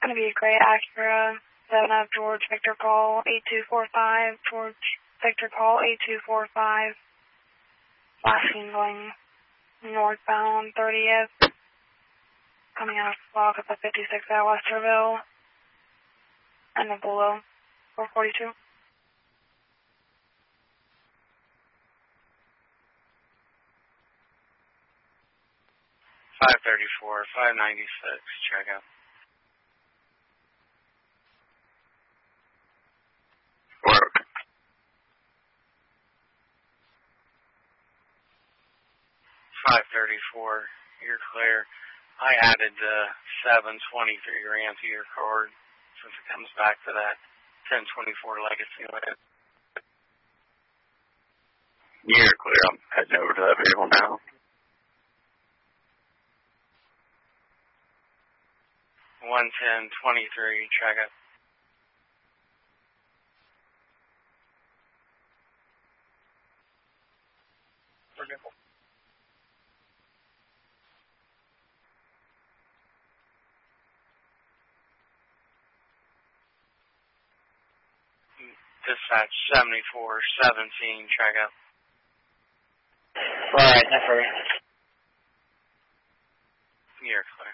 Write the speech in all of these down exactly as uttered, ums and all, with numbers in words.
going to be a gray Acura, seven up George, Victor call eight two four five, George, Victor call eight two four five, last seen going northbound thirtieth, coming out of block at the fifty-six at Westerville, and the below, four forty-two. five thirty-four, five ninety-six, check out. Work. five thirty-four, you're clear. I added the seven twenty-three ran to your card since it comes back to that ten twenty-four legacy limit. You're clear. I'm heading over to that vehicle now. one ten twenty-three, check it. Forgettable. Dispatch seventy-four seventeen, check out. Alright, that's right. You're clear.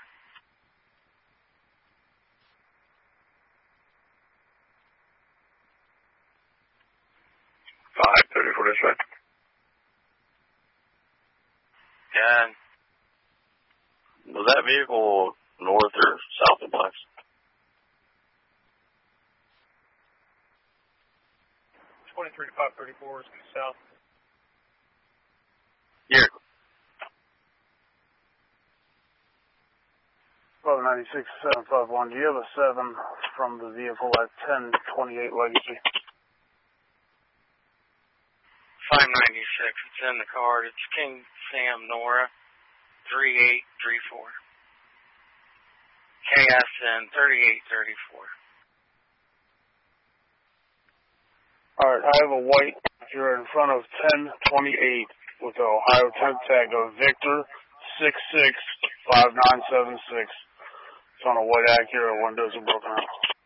five thirty-four dispatch. Yeah. Was that vehicle north or south of Blacks? twenty-three to five thirty-four is going south. Yeah. twelve ninety-six seven five one, do you have a seven from the vehicle at ten twenty-eight Legacy? five ninety-six, it's in the card. It's King Sam Nora, three eight three four. K S N thirty-eight thirty-four. Alright, I have a white Acura in front of ten twenty-eight with the Ohio temp tag of Victor six six five nine seven six. It's on a white Acura, windows are broken out.